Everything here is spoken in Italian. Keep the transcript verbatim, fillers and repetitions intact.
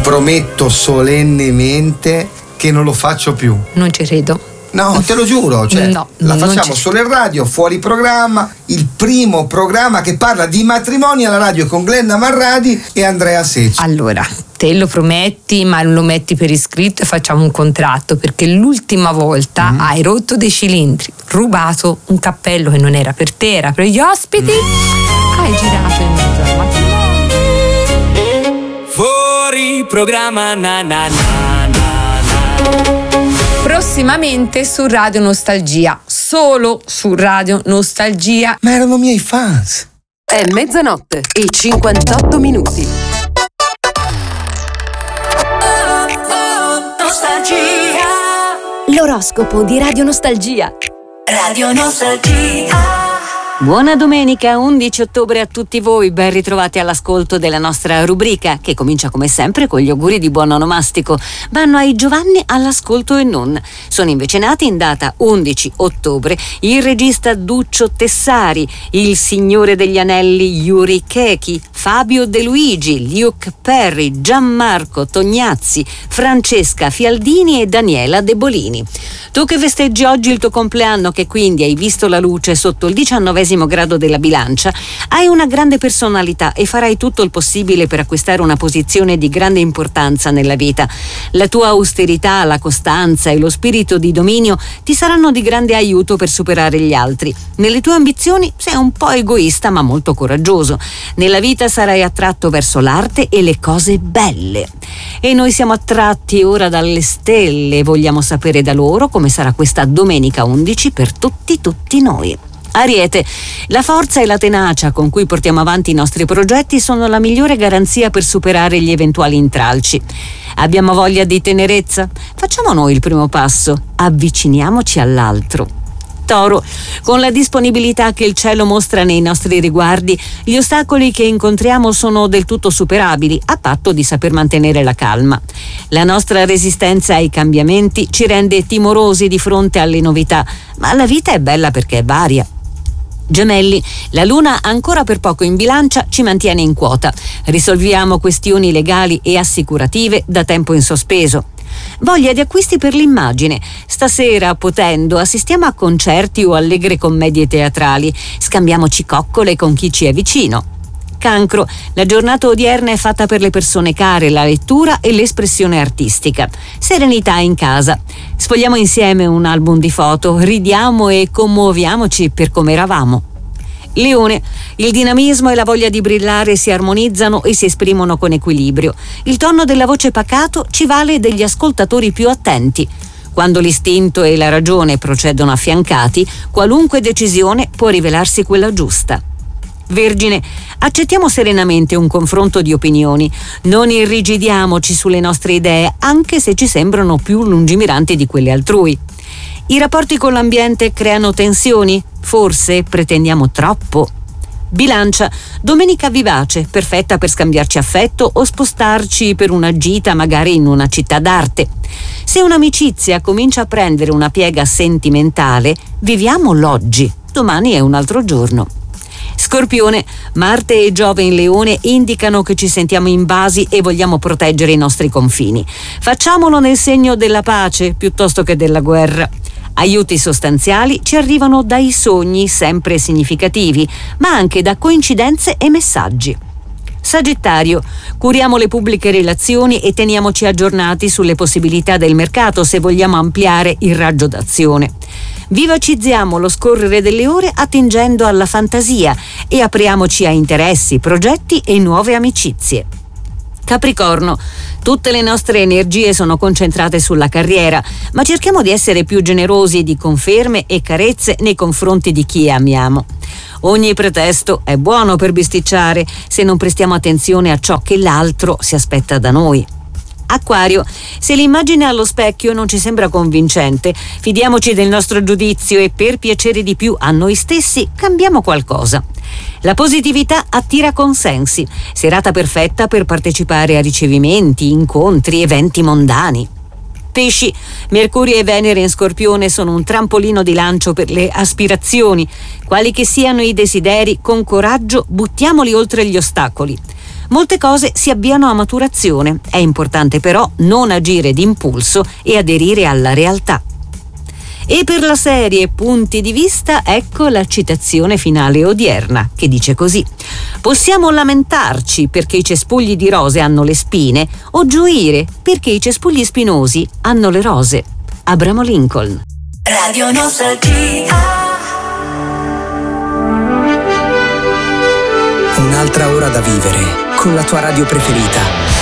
prometto solennemente che non lo faccio più. Non ci credo. No, te lo giuro, cioè, no, la facciamo ci... solo in radio, fuori programma, il primo programma che parla di matrimoni alla radio con Glenda Marradi e Andrea Secci. Allora, te lo prometti, ma lo metti per iscritto e facciamo un contratto, perché l'ultima volta mm. hai rotto dei cilindri, rubato un cappello che non era per te, era per gli ospiti, mm. hai girato in mezzo al matrimonio. Fuori programma na na na na. Prossimamente su Radio Nostalgia, solo su Radio Nostalgia. Ma erano miei fans. È mezzanotte e cinquantotto minuti. Nostalgia. L'oroscopo di Radio Nostalgia. Radio Nostalgia. Buona domenica, undici ottobre a tutti voi, ben ritrovati all'ascolto della nostra rubrica che comincia come sempre con gli auguri di buon onomastico. Vanno ai Giovanni all'ascolto e non. Sono invece nati in data undici ottobre il regista Duccio Tessari, il Signore degli Anelli Yuri Chechi, Fabio De Luigi, Luke Perry, Gianmarco Tognazzi, Francesca Fialdini e Daniela De Bolini. Tu che festeggi oggi il tuo compleanno, che quindi hai visto la luce sotto il diciannovesimo grado della bilancia, hai una grande personalità e farai tutto il possibile per acquistare una posizione di grande importanza nella vita. La tua austerità, la costanza e lo spirito di dominio ti saranno di grande aiuto per superare gli altri. Nelle tue ambizioni sei un po' egoista ma molto coraggioso. Nella vita sarai attratto verso l'arte e le cose belle. E noi siamo attratti ora dalle stelle e vogliamo sapere da loro come sarà questa domenica undici per tutti tutti noi. Ariete, la forza e la tenacia con cui portiamo avanti i nostri progetti sono la migliore garanzia per superare gli eventuali intralci. Abbiamo voglia di tenerezza? Facciamo noi il primo passo, avviciniamoci all'altro. Toro, con la disponibilità che il cielo mostra nei nostri riguardi, gli ostacoli che incontriamo sono del tutto superabili, a patto di saper mantenere la calma. La nostra resistenza ai cambiamenti ci rende timorosi di fronte alle novità, ma la vita è bella perché è varia. Gemelli, la luna ancora per poco in bilancia ci mantiene in quota. Risolviamo questioni legali e assicurative da tempo in sospeso. Voglia di acquisti per l'immagine. Stasera, potendo, assistiamo a concerti o allegre commedie teatrali. Scambiamoci coccole con chi ci è vicino. Cancro, la giornata odierna è fatta per le persone care, la lettura e l'espressione artistica. Serenità in casa. Sfogliamo insieme un album di foto, ridiamo e commuoviamoci per come eravamo. Leone, il dinamismo e la voglia di brillare si armonizzano e si esprimono con equilibrio. Il tono della voce pacato ci vale degli ascoltatori più attenti. Quando l'istinto e la ragione procedono affiancati, qualunque decisione può rivelarsi quella giusta. Vergine, accettiamo serenamente un confronto di opinioni, non irrigidiamoci sulle nostre idee, anche se ci sembrano più lungimiranti di quelle altrui. I rapporti con l'ambiente creano tensioni? Forse pretendiamo troppo. Bilancia, domenica vivace, perfetta per scambiarci affetto o spostarci per una gita magari in una città d'arte. Se un'amicizia comincia a prendere una piega sentimentale, viviamo l'oggi, domani è un altro giorno. Scorpione, Marte e Giove in Leone indicano che ci sentiamo invasi e vogliamo proteggere i nostri confini. Facciamolo nel segno della pace piuttosto che della guerra. Aiuti sostanziali ci arrivano dai sogni sempre significativi, ma anche da coincidenze e messaggi. Sagittario, curiamo le pubbliche relazioni e teniamoci aggiornati sulle possibilità del mercato se vogliamo ampliare il raggio d'azione. Vivacizziamo lo scorrere delle ore attingendo alla fantasia e apriamoci a interessi, progetti e nuove amicizie. Capricorno, tutte le nostre energie sono concentrate sulla carriera, ma cerchiamo di essere più generosi di conferme e carezze nei confronti di chi amiamo. Ogni pretesto è buono per bisticciare se non prestiamo attenzione a ciò che l'altro si aspetta da noi. Acquario, se l'immagine allo specchio non ci sembra convincente, fidiamoci del nostro giudizio e per piacere di più a noi stessi cambiamo qualcosa. La positività attira consensi, serata perfetta per partecipare a ricevimenti, incontri, eventi mondani. Pesci, Mercurio e Venere in Scorpione sono un trampolino di lancio per le aspirazioni. Quali che siano i desideri, con coraggio buttiamoli oltre gli ostacoli. Molte cose si avviano a maturazione, è importante però non agire d'impulso e aderire alla realtà. E per la serie Punti di vista, ecco la citazione finale odierna, che dice così: possiamo lamentarci perché i cespugli di rose hanno le spine o gioire perché i cespugli spinosi hanno le rose. Abramo Lincoln. Radio Nostalgia. Un'altra ora da vivere con la tua radio preferita.